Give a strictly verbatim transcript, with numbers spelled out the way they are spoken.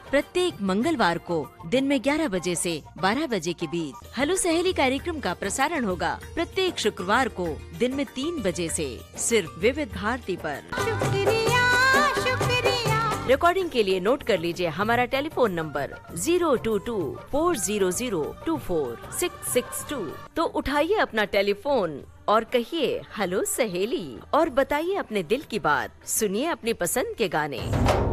प्रत्येक मंगलवार को दिन में ग्यारह बजे से बारह बजे के बीच। हेलो सहेली कार्यक्रम का प्रसारण होगा प्रत्येक शुक्रवार को दिन में तीन बजे से सिर्फ विविध भारती पर। शुक्रिया शुक्रिया। रिकॉर्डिंग के लिए नोट कर लीजिए हमारा telephone number zero to to four zero zero to four six six to. तो उठाइए अपना टेलीफोन और कहिए हेलो सहेली और बताइए अपने दिल की बात। सुनिए अपनी पसंद के गाने।